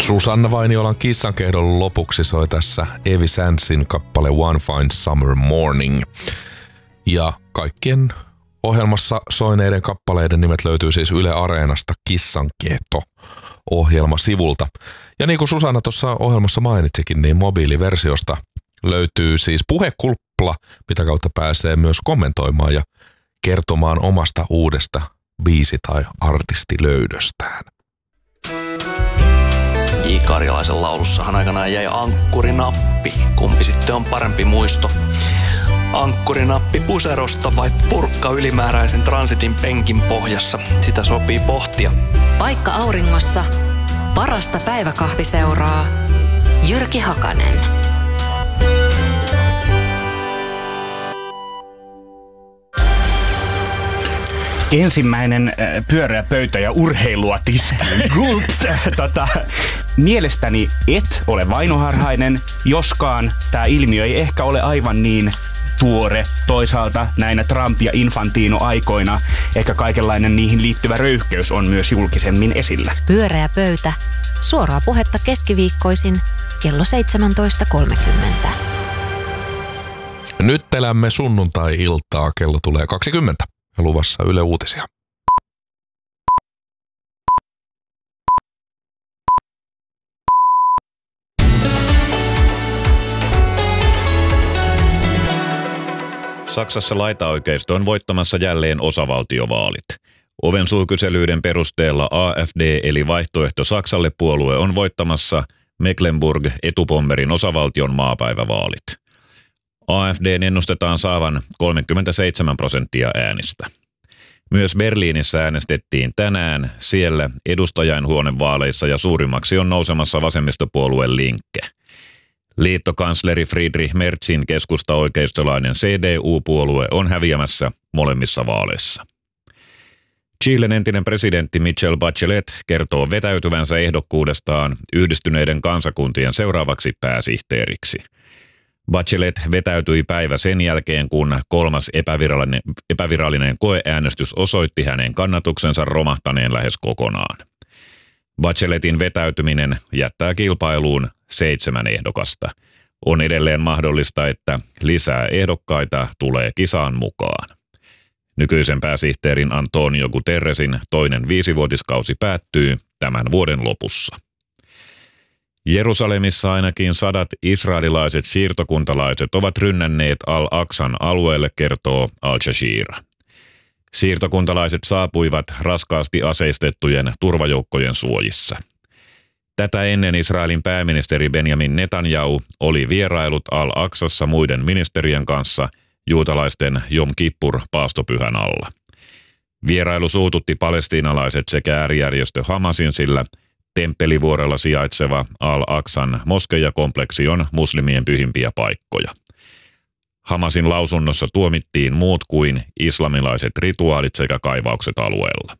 Susanna Vainiolan kissankehdon lopuksi soi tässä Evi Sandsin kappale One Fine Summer Morning. Ja kaikkien ohjelmassa soineiden kappaleiden nimet löytyy siis Yle Areenasta Kissankehto-ohjelmasivulta. Ja niin kuin Susanna tuossa ohjelmassa mainitsikin, niin mobiiliversiosta löytyy siis puhekulpla, mitä kautta pääsee myös kommentoimaan ja kertomaan omasta uudesta biisi- tai artistilöydöstään. J. Karjalaisen laulussahan aikanaan jäi ankkurinappi. Kumpi sitten on parempi muisto? Ankkurinappi puserosta vai purkka ylimääräisen transitin penkin pohjassa? Sitä sopii pohtia. Paikka auringossa. Parasta päiväkahviseuraa. Jyrki Hakanen. Ensimmäinen pyöreä pöytä ja urheilua tiskiin. Mielestäni et ole vainoharhainen, joskaan tämä ilmiö ei ehkä ole aivan niin tuore. Toisaalta näinä Trump- ja Infantino-aikoina ehkä kaikenlainen niihin liittyvä röyhkeys on myös julkisemmin esillä. Pyöreä pöytä. Suoraa puhetta keskiviikkoisin kello 17.30. Nyt elämme sunnuntai-iltaa, kello tulee 20. Ja luvassa Yle Uutisia. Saksassa laitaoikeisto on voittamassa jälleen osavaltiovaalit. Ovensuukyselyiden perusteella AfD eli Vaihtoehto Saksalle -puolue on voittamassa Mecklenburg-Etupommerin osavaltion maapäivävaalit. AfD:n ennustetaan saavan 37% äänistä. Myös Berliinissä äänestettiin tänään. Siellä edustajainhuonevaaleissa ja suurimmaksi on nousemassa vasemmistopuolue Linke. Liittokansleri Friedrich Merzin keskusta-oikeistolainen CDU-puolue on häviämässä molemmissa vaaleissa. Chilen entinen presidentti Michelle Bachelet kertoo vetäytyvänsä ehdokkuudestaan Yhdistyneiden kansakuntien seuraavaksi pääsihteeriksi. Bachelet vetäytyi päivä sen jälkeen, kun kolmas epävirallinen koeäänestys osoitti hänen kannatuksensa romahtaneen lähes kokonaan. Bacheletin vetäytyminen jättää kilpailuun 7 ehdokasta. On edelleen mahdollista, että lisää ehdokkaita tulee kisaan mukaan. Nykyisen pääsihteerin Antonio Guterresin toinen 5-vuotiskausi päättyy tämän vuoden lopussa. Jerusalemissa ainakin 100 israelilaiset siirtokuntalaiset ovat rynnänneet Al-Aqsan alueelle, kertoo Al Jazeera. Siirtokuntalaiset saapuivat raskaasti aseistettujen turvajoukkojen suojissa. Tätä ennen Israelin pääministeri Benjamin Netanyahu oli vierailut Al-Aqsassa muiden ministerien kanssa juutalaisten Jom Kippur-paastopyhän alla. Vierailu suututti palestiinalaiset sekä äärijärjestö Hamasin, sillä Temppelivuorella sijaitseva Al-Aqsan moskejakompleksi on muslimien pyhimpiä paikkoja. Hamasin lausunnossa tuomittiin muut kuin islamilaiset rituaalit sekä kaivaukset alueella.